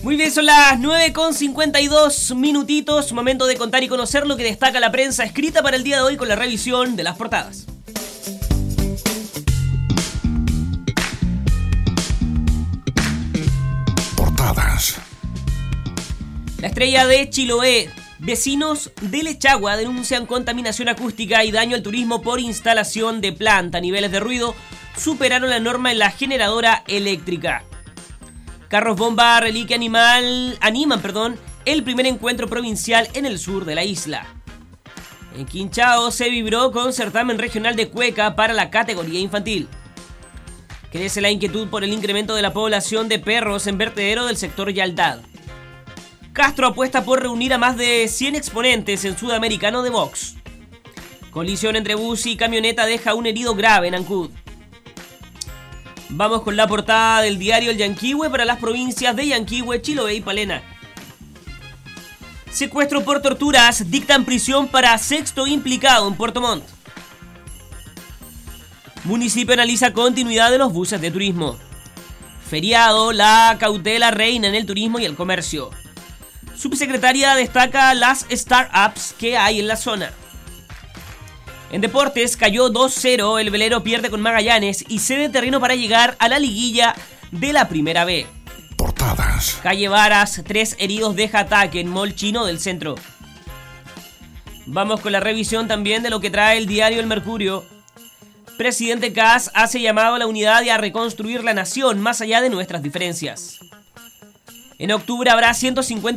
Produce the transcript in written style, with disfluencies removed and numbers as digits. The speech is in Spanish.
Muy bien, son las 9:52 minutitos. Momento de contar y conocer lo que destaca la prensa escrita para el día de hoy con la revisión de las portadas. Portadas. La Estrella de Chiloé. Vecinos de Lechagua denuncian contaminación acústica y daño al turismo por instalación de planta. Niveles de ruido superaron la norma en la generadora eléctrica. Carros bomba reliquia animal animan el primer encuentro provincial en el sur de la isla. En Quinchao se vibró con certamen regional de cueca para la categoría infantil. Crece la inquietud por el incremento de la población de perros en vertedero del sector Yaldad. Castro apuesta por reunir a más de 100 exponentes en Sudamericano de Box. Colisión entre bus y camioneta deja un herido grave en Ancud. Vamos con la portada del diario El Yanquihue para las provincias de Yanquihue, Chiloé y Palena. Secuestro por torturas, dictan prisión para sexto implicado en Puerto Montt. Municipio analiza continuidad de los buses de turismo. Feriado, la cautela reina en el turismo y el comercio. Subsecretaria destaca las startups que hay en la zona. En deportes cayó 2-0, el velero pierde con Magallanes y cede terreno para llegar a la liguilla de la Primera B. Portadas. Calle Varas, 3 heridos deja ataque en Mall Chino del centro. Vamos con la revisión también de lo que trae el diario El Mercurio. Presidente Kast hace llamado a la unidad y a reconstruir la nación más allá de nuestras diferencias. En octubre habrá 150